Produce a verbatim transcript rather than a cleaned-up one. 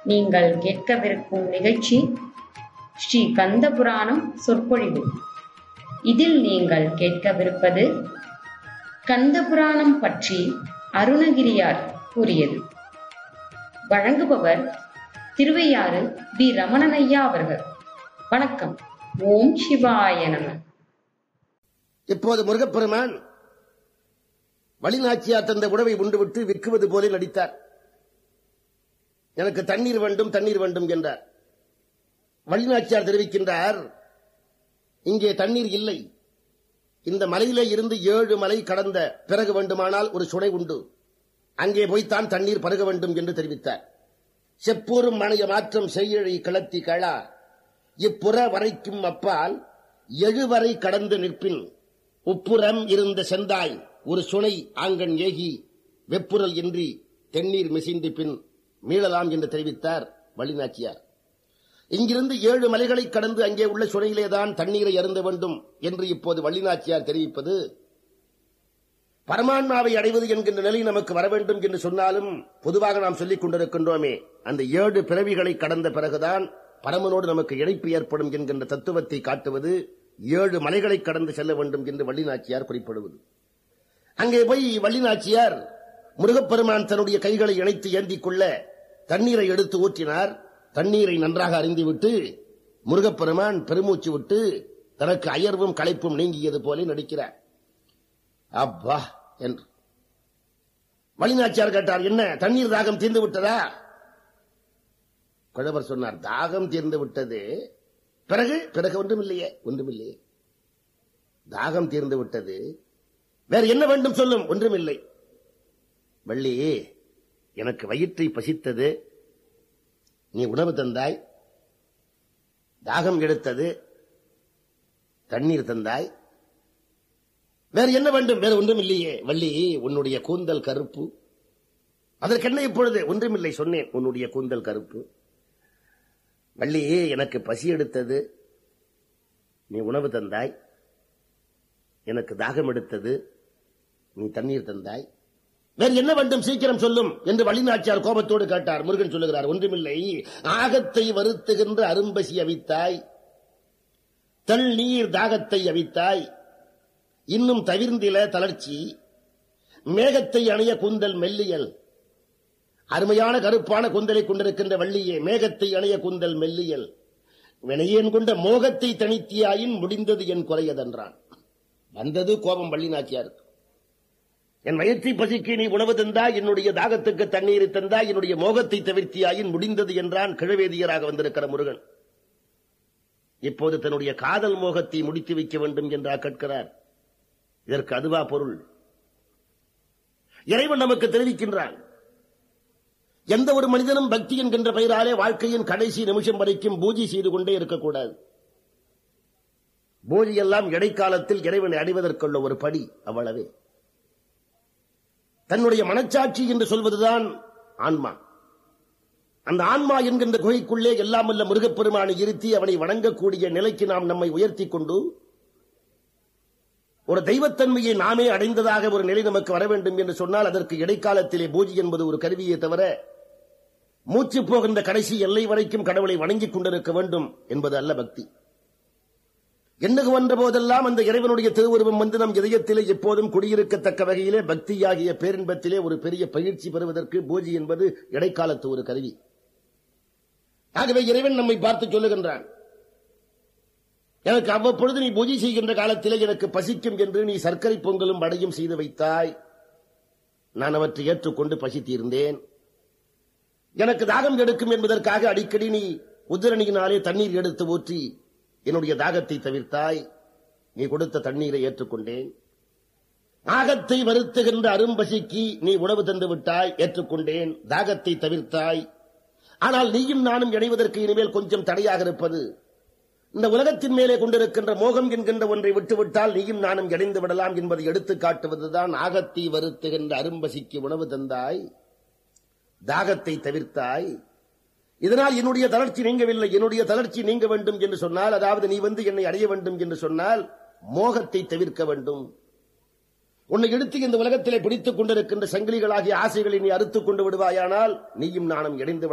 நீங்கள் கேட்கவிருக்கும் நிகழ்ச்சி ஸ்ரீ கந்த புராணம் சொற்பொழிவு. இதில் நீங்கள் கேட்கவிருப்பது கந்த புராணம் பற்றி அருணகிரியார் கூறியது. வழங்குபவர் திருவையாறு வி ரமணனையா அவர்கள். வணக்கம். ஓம் சிவாய நம. இப்போது முருகப்பெருமான் வழிநாச்சியார் தந்த உணவை உண்டுவிட்டு விற்குவது போல நடித்தார். எனக்கு தண்ணீர் வேண்டும் தண்ணீர் வேண்டும் என்றார். வழிநாச்சியார் தெரிவிக்கின்றார், இங்கே தண்ணீர் இல்லை. இந்த மலையிலே இருந்து ஏழு மலை கடந்த பிறகு வேண்டுமானால் ஒரு சுனை உண்டு, அங்கே போய்த்தான் தண்ணீர் பருக வேண்டும் என்று தெரிவித்தார். செப்பூரும் மனைய மாற்றம் செய்யழி கிளத்தி களா இப்புற வரைக்கும் அப்பால் எழுவரை கடந்து நிற்பின் உப்புறம் இருந்த செந்தாய் ஒரு சுனை ஆங்கன் ஏகி வெப்புரல் இன்றி தென்னீர் மிசிந்து பின் மீளலாம் என்று தெரிவித்தார் வழிநாச்சியார். இங்கிருந்து ஏழு மலைகளை கடந்து அங்கே உள்ள சுனையிலேதான் தண்ணீரை அருந்த வேண்டும் என்று இப்போது வழிநாச்சியார் தெரிவிப்பது, பரமான்மாவை அடைவது என்கின்ற நிலை நமக்கு வர வேண்டும் என்று சொன்னாலும் பொதுவாக நாம் சொல்லிக் கொண்டிருக்கின்றோமே, அந்த ஏழு பிறவிகளை கடந்த பிறகுதான் பரமனோடு நமக்கு இணைப்பு ஏற்படும் என்கின்ற தத்துவத்தை காட்டுவது ஏழு மலைகளை கடந்து செல்ல வேண்டும் என்று வழிநாச்சியார் குறிப்பிடுவது. அங்கே போய் வழிநாச்சியார் முருகப்பெருமான் தன்னுடைய கைகளை இணைத்து ஏந்திக் கொள்ள தண்ணீரை எடுத்து ஊற்றினார். தண்ணீரை நன்றாக அறிந்துவிட்டு முருகப்பெருமான் பெருமூச்சு விட்டு தனக்கு அயர்வும் களைப்பும் நீங்கியது போல நடிக்கிறார். அப்பா என்று வழிநாச்சியார் கேட்டார், என்ன தண்ணீர் தாகம் தீர்ந்து விட்டதா? குழவர் சொன்னார், தாகம் தீர்ந்து விட்டது, பிறகு பிறகு ஒன்றுமில்லையே ஒன்றுமில்லையே தாகம் தீர்ந்து விட்டது, வேறு என்ன வேண்டும் சொல்லும்? ஒன்றுமில்லை. வள்ளி, எனக்கு வயிற்றை பசித்தது, நீ உணவு தந்தாய். தாகம் எடுத்தது, தண்ணீர் தந்தாய். வேறு என்ன வேண்டும்? வேறு ஒன்றும் இல்லையே. வள்ளி, உன்னுடைய கூந்தல் கருப்பு, அதற்கென்ன இப்பொழுது? ஒன்றுமில்லை சொன்னேன், உன்னுடைய கூந்தல் கருப்பு. வள்ளி, எனக்கு பசி எடுத்தது, நீ உணவு தந்தாய். எனக்கு தாகம் எடுத்தது, நீ தண்ணீர் தந்தாய். வேறு என்ன வேண்டும்? சீக்கிரம் சொல்லும் என்று வழிநாச்சியார் கோபத்தோடு கேட்டார். முருகன் சொல்லுகிறார், ஒன்றுமில்லை. ஆகத்தை வருத்துகின்ற அரும்பசி அவித்தாய், தள் நீர் தாகத்தை அவித்தாய், இன்னும் தவிர்ந்தில தளர்ச்சி, மேகத்தை அணைய கூந்தல் மெல்லியல். அருமையான கருப்பான கூந்தலை கொண்டிருக்கின்ற வள்ளியே, மேகத்தை அணைய கூந்தல் மெல்லியல், வினையேன் கொண்ட மோகத்தை தனித்தியாயின் முடிந்தது என் குறையதென்றான். வந்தது கோபம் வழிநாச்சியாருக்கு. என் வயிற்றை பசிக்கு நீ உணவு தந்தாய், என்னுடைய தாகத்துக்கு தண்ணீரை தந்தாய், என்னுடைய மோகத்தை தவிர்த்தியாயின் முடிந்தது என்றான் கிழவேதியராக வந்திருக்கிற முருகன். இப்போது தன்னுடைய காதல் மோகத்தை முடித்து வைக்க வேண்டும் என்றா கேட்கிறார். இதற்கு அதுவா பொருள்? இறைவன் நமக்கு தெரிவிக்கின்றான், எந்த ஒரு மனிதனும் பக்தி என்கின்ற பெயராலே வாழ்க்கையின் கடைசி நிமிஷம் வரைக்கும் பூஜை செய்து கொண்டே இருக்கக்கூடாது. பூஜை எல்லாம் இடைக்காலத்தில் இறைவனை அடைவதற்குள்ள ஒரு படி, அவ்வளவே. தன்னுடைய மனச்சாட்சி என்று சொல்வதுதான் ஆன்மா. அந்த ஆன்மா என்கின்ற குகைக்குள்ளே எல்லாம் வல்ல முருகப்பெருமானை இருத்தி அவனை வணங்கக்கூடிய நிலைக்கு நாம் நம்மை உயர்த்தி கொண்டு ஒரு தெய்வத்தன்மையை நாமே அடைந்ததாக ஒரு நிலை நமக்கு வர வேண்டும் என்று சொன்னால் அதற்கு இடைக்காலத்திலே பூஜை என்பது ஒரு கருவியை தவிர மூச்சு போகின்ற கடைசி எல்லை வரைக்கும் கடவுளை வணங்கிக் கொண்டிருக்க வேண்டும் என்பது அல்ல பக்தி. எண்ணுகு வந்த போதெல்லாம் அந்த இறைவனுடைய திருவுருவம் வந்து நம் இதயத்திலே எப்போதும் குடியிருக்கத்தக்க வகையிலே பக்தியாகிய பேரின்பத்திலே ஒரு பெரிய பயிற்சி பெறுவதற்கு பூஜை என்பது இடைக்காலத்து ஒரு கருவி. ஆகவே இறைவன் நம்மை பார்த்து சொல்லுகின்றான், எனக்கு அவ்வப்பொழுது நீ பூஜை செய்கின்ற காலத்திலே எனக்கு பசிக்கும் என்று நீ சர்க்கரை பொங்கலும் வடையும் செய்து வைத்தாய். நான் அவற்றை ஏற்றுக்கொண்டு பசி தீர்ந்தேன். எனக்கு தாகம் எடுக்கும் என்பதற்காக அடிக்கடி நீ உதிரணியினாலே தண்ணீர் எடுத்து ஊற்றி என்னுடைய தாகத்தை தவிர்த்தாய். நீ கொடுத்த தண்ணீரை ஏற்றுக்கொண்டேன். ஆகத்தை வருத்துகின்ற அரும்பசிக்கு நீ உணவு தந்து விட்டாய், ஏற்றுக்கொண்டேன். தாகத்தை தவிர்த்தாய். ஆனால் நீயும் நானும் இணைவதற்கு இனிமேல் கொஞ்சம் தடையாக இருப்பது, இந்த உலகத்தின் மேலே கொண்டிருக்கின்ற மோகம் என்கின்ற ஒன்றை விட்டுவிட்டால் நீயும் நானும் இணைந்து விடலாம் என்பதை எடுத்து காட்டுவதுதான் ஆகத்தை வருத்துகின்ற அரும்பசிக்கு உணவு தந்தாய், தாகத்தை தவிர்த்தாய். இதனால் என்னுடைய தளர்ச்சி நீங்கவில்லை. என்னுடைய தளர்ச்சி நீங்க வேண்டும் என்று சொன்னால், அதாவது நீ வந்து என்னை அடைய வேண்டும் என்று சொன்னால் மோகத்தை தவிர்க்க வேண்டும். உன்னை எடுத்து இந்த உலகத்திலே பிடித்துக் கொண்டிருக்கின்ற சங்கிலிகளாகிய ஆசைகளை நீ அறுத்துக் கொண்டு விடுவாயானால் நீயும் நானும் இணைந்து